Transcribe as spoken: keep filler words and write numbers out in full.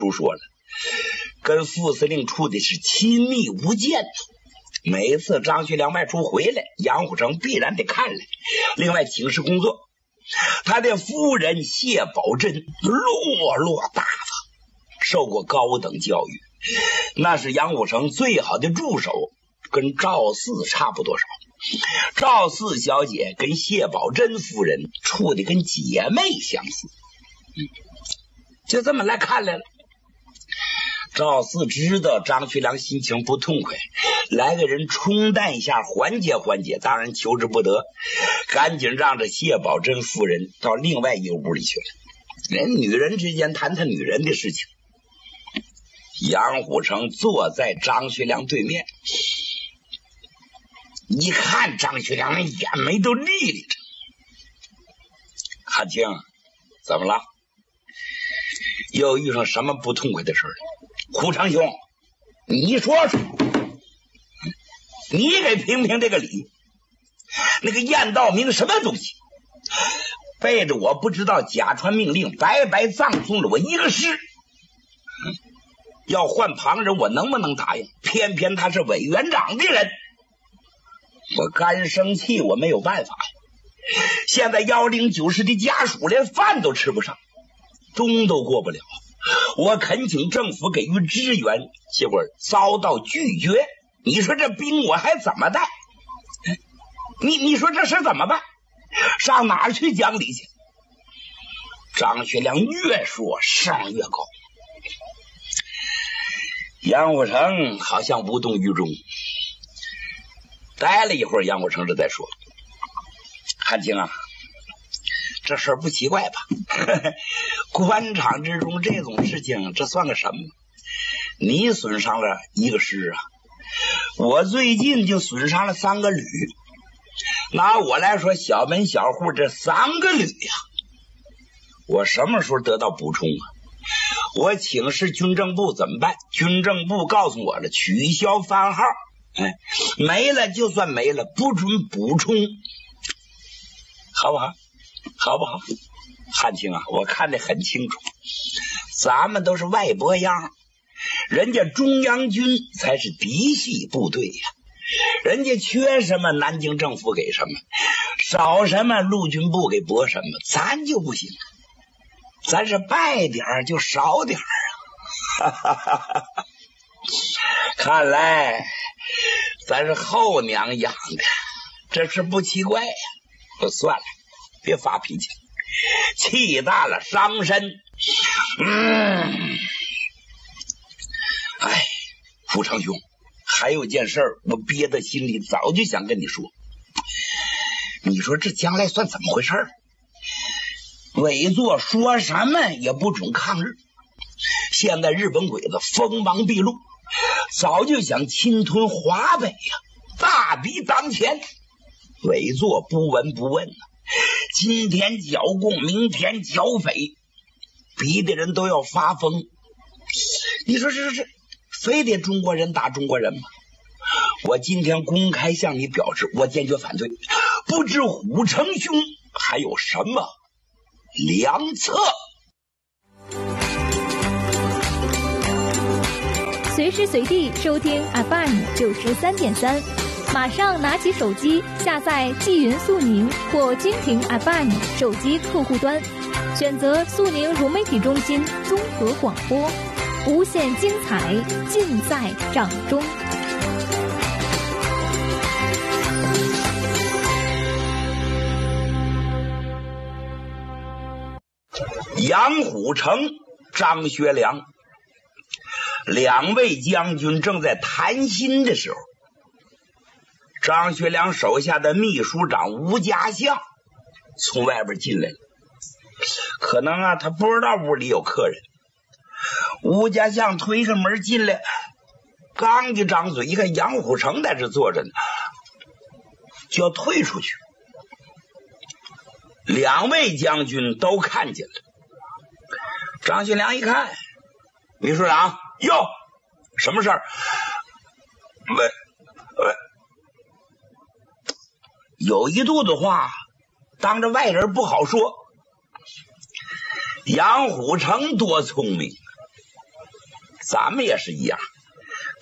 书说了，跟副司令处的是亲密无间。每次张学良外出回来，杨虎城必然得看来。另外请示工作，他的夫人谢宝珍落落大方，受过高等教育，那是杨虎城最好的助手，跟赵四差不多少。赵四小姐跟谢宝珍夫人处的跟姐妹相似，嗯，就这么来看来了。赵四知道张学良心情不痛快，来个人冲淡一下，缓解缓解，当然求之不得，赶紧让这谢宝珍夫人到另外一个屋里去了。人女人之间谈谈女人的事情。杨虎城坐在张学良对面，一看张学良那眼眉都立立着。汉卿，怎么了？又遇上什么不痛快的事了？虎城兄，你说说，你给评评这个理。那个晏道明什么东西，背着我不知道假传命令，白白葬送了我一个师。要换旁人，我能不能答应？偏偏他是委员长的人，我干生气，我没有办法。现在幺零九师的家属连饭都吃不上，冬都过不了。我恳请政府给予支援，结果遭到拒绝。你说这兵我还怎么带？你你说这事怎么办？上哪儿去讲理去？张学良越说上越高。杨虎城好像无动于衷，待了一会儿，杨虎城这再说：“汉卿啊，这事儿不奇怪吧？官场之中这种事情，这算个什么？你损伤了一个师啊，我最近就损伤了三个旅。拿我来说，小门小户这三个旅呀、啊，我什么时候得到补充啊？我请示军政部怎么办？军政部告诉我了，取消番号，哎，没了就算没了，不准补充，好不好？好不好？汉卿啊，我看得很清楚，咱们都是外拨样，人家中央军才是嫡系部队呀、啊，人家缺什么南京政府给什么，少什么陆军部给拨什么，咱就不行，咱是败点就少点啊！看来咱是后娘养的，这是不奇怪呀。就算了，别发脾气，气大了伤身。嗯，哎，福成兄，还有件事儿，我憋在心里，早就想跟你说。你说这将来算怎么回事？委座说什么也不准抗日，现在日本鬼子锋芒毕露，早就想侵吞华北呀、啊，大敌当前，委座不闻不问、啊、今天剿共，明天剿匪，逼的人都要发疯。你说这是非得中国人打中国人吗？我今天公开向你表示，我坚决反对。不知虎城兄还有什么良策？ 随时随地收听 F M 九十三点三，马上拿起手机下载纪云速宁或蜻蜓 F M 手机客户端，选择速宁融媒体中心综合广播，无限精彩尽在掌中。 杨虎城、张学良两位将军正在谈心的时候，张学良手下的秘书长吴家相从外边进来了。可能啊，他不知道屋里有客人。吴家相推开门进来，刚一张嘴，一看杨虎城在这坐着呢，就要退出去。两位将军都看见了。张学良一看，秘书长，哟，什么事儿？喂喂，有一肚子话当着外人不好说。杨虎城多聪明， 咱们也是一样，